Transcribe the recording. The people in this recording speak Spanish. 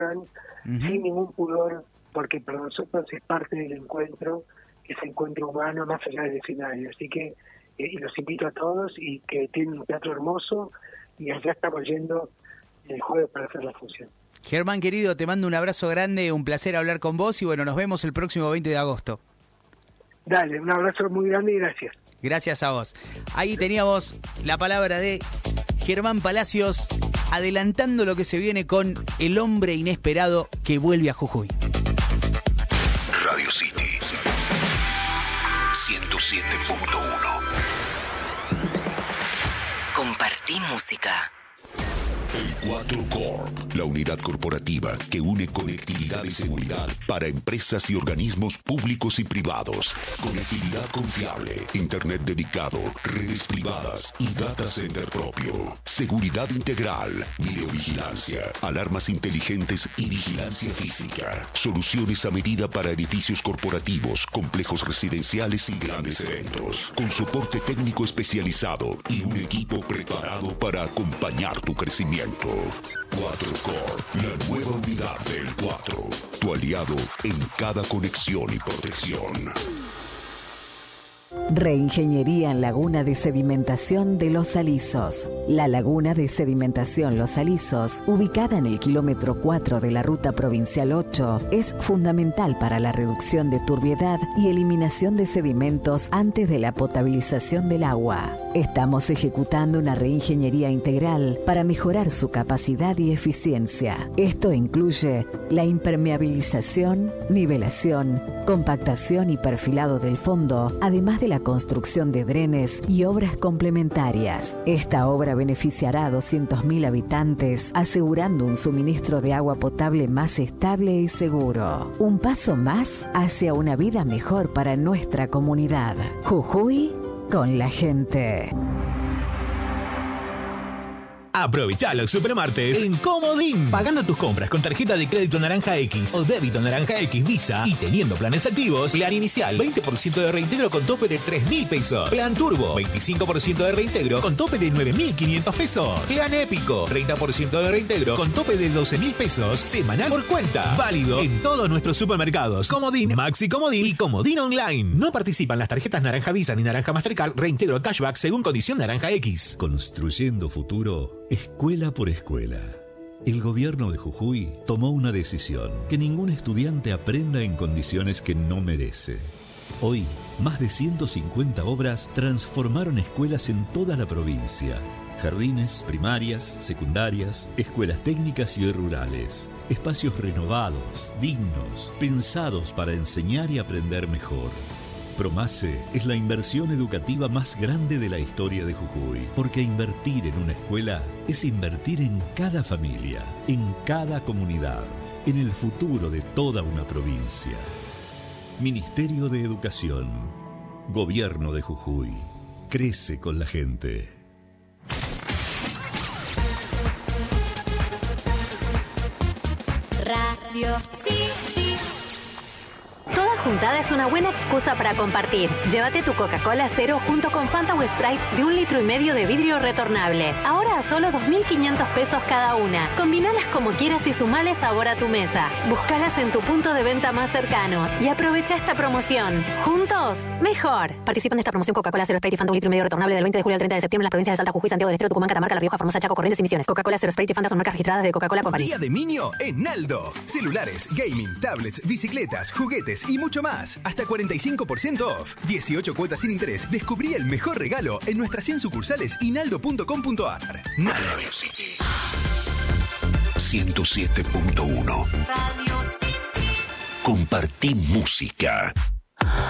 sin ningún pudor, porque para nosotros es parte del encuentro, ese encuentro humano más allá del escenario. Así que los invito a todos y que tienen un teatro hermoso y allá estamos yendo el jueves para hacer la función. Germán, querido, te mando un abrazo grande, un placer hablar con vos y bueno, nos vemos el próximo 20 de agosto. Dale, un abrazo muy grande y gracias. Gracias a vos. Ahí teníamos la palabra de Germán Palacios adelantando lo que se viene con El hombre inesperado que vuelve a Jujuy. Radio City 107.1. Compartí música. El 4 Corp, la unidad corporativa que une conectividad y seguridad para empresas y organismos públicos y privados. Conectividad confiable, internet dedicado, redes privadas y data center propio. Seguridad integral, videovigilancia, alarmas inteligentes y vigilancia física. Soluciones a medida para edificios corporativos, complejos residenciales y grandes eventos. Con soporte técnico especializado y un equipo preparado para acompañar tu crecimiento. 4 Corp, la nueva unidad del 4. Tu aliado en cada conexión y protección. Reingeniería en Laguna de Sedimentación de Los Alisos. La Laguna de Sedimentación Los Alisos, ubicada en el kilómetro 4 de la Ruta Provincial 8, es fundamental para la reducción de turbiedad y eliminación de sedimentos antes de la potabilización del agua. Estamos ejecutando una reingeniería integral para mejorar su capacidad y eficiencia. Esto incluye la impermeabilización, nivelación, compactación y perfilado del fondo, además de la construcción de drenes y obras complementarias. Esta obra beneficiará a 200.000 habitantes, asegurando un suministro de agua potable más estable y seguro. Un paso más hacia una vida mejor para nuestra comunidad. Jujuy con la gente. Aprovechá los supermartes en Comodín. Pagando tus compras con tarjeta de crédito Naranja X o débito Naranja X Visa y teniendo planes activos, plan inicial 20% de reintegro con tope de 3.000 pesos. Plan Turbo 25% de reintegro con tope de 9.500 pesos. Plan Épico 30% de reintegro con tope de 12.000 pesos semanal por cuenta. Válido en todos nuestros supermercados Comodín, Maxi Comodín y Comodín Online. No participan las tarjetas Naranja Visa ni Naranja Mastercard. Reintegro cashback según condición Naranja X. Construyendo futuro. Escuela por escuela. El gobierno de Jujuy tomó una decisión: que ningún estudiante aprenda en condiciones que no merece. Hoy, más de 150 obras transformaron escuelas en toda la provincia. Jardines, primarias, secundarias, escuelas técnicas y rurales. Espacios renovados, dignos, pensados para enseñar y aprender mejor. Promase es la inversión educativa más grande de la historia de Jujuy, porque invertir en una escuela es invertir en cada familia, en cada comunidad, en el futuro de toda una provincia. Ministerio de Educación, Gobierno de Jujuy, crece con la gente. Radio City. Toda juntada es una buena excusa para compartir. Llévate tu Coca-Cola Cero junto con Fanta o Sprite de 1,5 litros de vidrio retornable. Ahora a solo 2.500 pesos cada una. Combinalas como quieras y sumale sabor a tu mesa. Búscalas en tu punto de venta más cercano y aprovecha esta promoción. Juntos, mejor. Participan de esta promoción Coca-Cola Cero Sprite y Fanta 1,5 litros retornable del 20 de julio al 30 de septiembre en las provincias de Salta, Jujuy, Santiago del Estero, Tucumán, Catamarca, La Rioja, Formosa, Chaco, Corrientes y Misiones. Coca-Cola Cero Sprite y Fanta son marcas registradas de Coca-Cola por París. Día de Minio en Aldo. Celulares, gaming, tablets, bicicletas, juguetes y mucho más. Hasta 45% off. 18 cuotas sin interés. Descubrí el mejor regalo en nuestras 100 sucursales y naldo.com.ar. Radio City 107.1. Radio City. Compartí música.